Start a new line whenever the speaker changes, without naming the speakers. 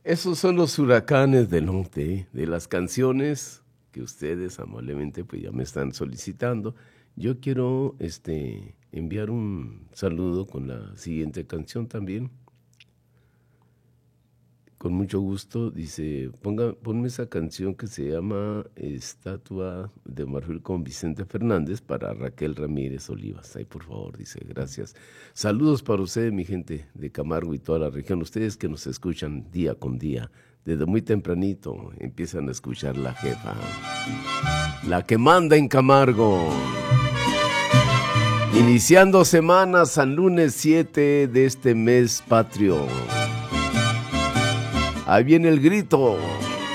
Esos son los huracanes del norte, de las canciones que ustedes amablemente pues ya me están solicitando. Yo quiero enviar un saludo con la siguiente canción también. Con mucho gusto, dice, ponme esa canción que se llama Estatua de Marfil con Vicente Fernández para Raquel Ramírez Olivas. Ay, por favor, dice, gracias. Saludos para ustedes, mi gente de Camargo y toda la región. Ustedes que nos escuchan día con día, desde muy tempranito empiezan a escuchar la jefa, la que manda en Camargo. Iniciando semanas al lunes 7 de este mes patrio. Ahí viene el grito.